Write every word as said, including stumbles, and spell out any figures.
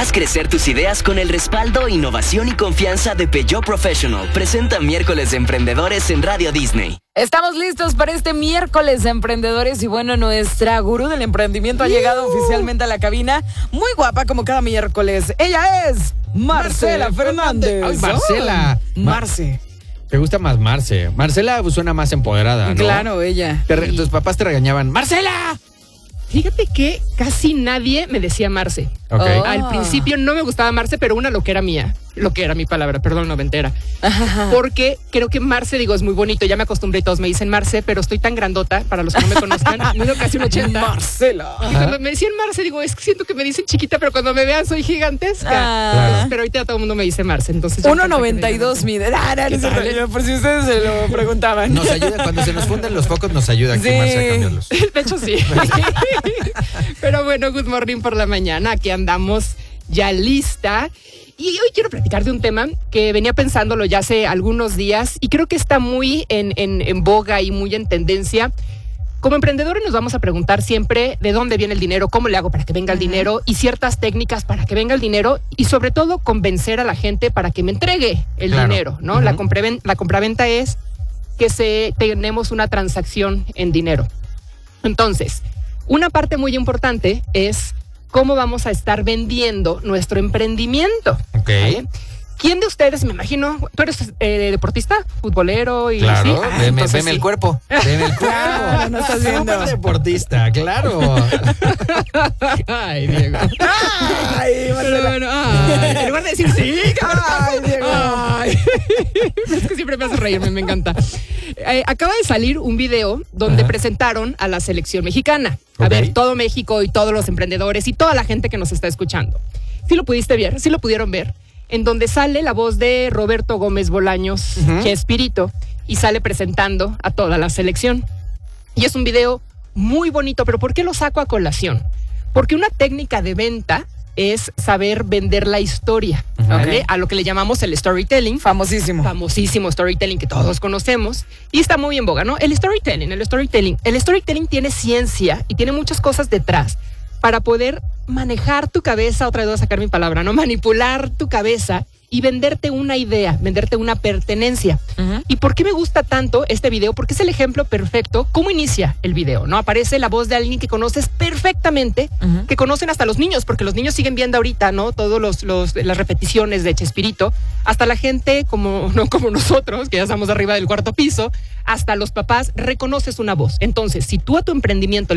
Haz crecer tus ideas con el respaldo, innovación y confianza de Peugeot Professional. Presenta Miércoles de Emprendedores en Radio Disney. Estamos listos para este miércoles de emprendedores y bueno, nuestra gurú del emprendimiento ha llegado oficialmente a la cabina. Muy guapa como cada miércoles. Ella es Marcela, Marcela Fernández. Ay, Marcela. Oh, Marce. ¿Te gusta más Marce? Marcela suena más empoderada, ¿no? Claro, ella. Te re- tus papás te regañaban, ¡Marcela! Fíjate que casi nadie me decía Marce. Okay. Oh. Al principio no me gustaba Marce, pero una lo que era mía. Lo que era mi palabra, perdón, noventera. Porque creo que Marce, digo, es muy bonito. Ya me acostumbré y todos me dicen Marce, pero estoy tan grandota, para los que no me conozcan, mido casi un ochenta. Marcela. Y cuando me decían Marce, digo, es que siento que me dicen chiquita, pero cuando me vean soy gigantesca. Ah. Entonces, pero ahorita todo el mundo me dice Marce. Entonces uno noventa y dos mide. Ah, no, no, ¿Qué no, por si ustedes se lo preguntaban. Nos ayuda, cuando se nos funden los focos, nos ayuda aquí Sí. Marce a cambiarlos. De hecho, sí. Pero bueno, good morning por la mañana. Aquí andamos ya lista. Y hoy quiero platicar de un tema que venía pensándolo ya hace algunos días y creo que está muy en, en, en boga y muy en tendencia. Como emprendedores nos vamos a preguntar siempre de dónde viene el dinero, cómo le hago para que venga el uh-huh. dinero y ciertas técnicas para que venga el dinero y sobre todo convencer a la gente para que me entregue el claro. dinero, ¿no? Uh-huh. La, compraven- la compraventa es que se, tenemos una transacción en dinero. Entonces, una parte muy importante es cómo vamos a estar vendiendo nuestro emprendimiento. Ok. ¿Vale? ¿Quién de ustedes, me imagino, tú eres eh, deportista, futbolero y claro, sí? Ah, veme, entonces veme sí. el cuerpo, veme el cuerpo. Claro, no estás viendo. Súper deportista, claro. Ay, Diego. Ay, Pero Marcela. bueno, ay, en lugar de decir sí, Ay, Diego. ay. Es que siempre me hace reírme, me encanta. Eh, acaba de salir un video donde Ajá. presentaron a la selección mexicana. A Ok. ver, todo México y todos los emprendedores y toda la gente que nos está escuchando. ¿Sí lo pudiste ver? ¿Sí lo pudieron ver? En donde sale la voz de Roberto Gómez Bolaños, Uh-huh. Chespirito, y sale presentando a toda la selección. Y es un video muy bonito, pero ¿por qué lo saco a colación? Porque una técnica de venta es saber vender la historia, Uh-huh. ¿vale? Ok. A lo que le llamamos el storytelling. Famosísimo. Famosísimo storytelling que todos conocemos y está muy en boga, ¿no? El storytelling, el storytelling. El storytelling tiene ciencia y tiene muchas cosas detrás para poder manejar tu cabeza, otra vez voy a sacar mi palabra, ¿no? Manipular tu cabeza y venderte una idea, venderte una pertenencia. Uh-huh. ¿Y por qué me gusta tanto este video? Porque es el ejemplo perfecto. ¿Cómo inicia el video? ¿No? Aparece la voz de alguien que conoces perfectamente, Uh-huh. que conocen hasta los niños, porque los niños siguen viendo ahorita, ¿no? Todos los, los las repeticiones de Chespirito, hasta la gente como, no como nosotros, que ya estamos arriba del cuarto piso, hasta los papás, reconoces una voz. Entonces, si tú a tu emprendimiento